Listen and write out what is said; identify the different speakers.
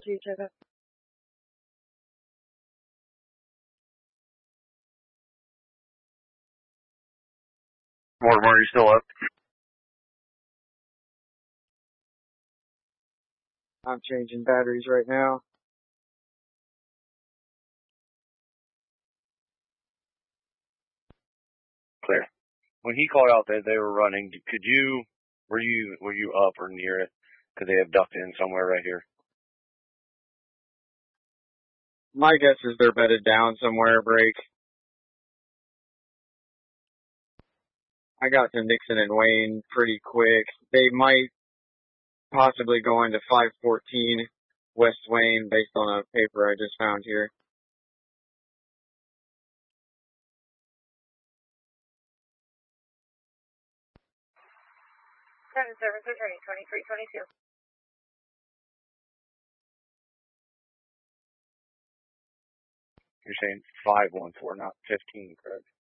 Speaker 1: to each other.
Speaker 2: Mortimer, are you still up?
Speaker 1: I'm changing batteries right now.
Speaker 2: Clear. When he called out that they were running, were you up or near it? Could they have ducked in somewhere right here?
Speaker 1: My guess is they're bedded down somewhere, break. I got to Nixon and Wayne pretty quick. They might possibly go into 514 West Wayne based on a paper I just found here.
Speaker 3: Service returning 2322.
Speaker 2: You're saying 514, not 15, correct?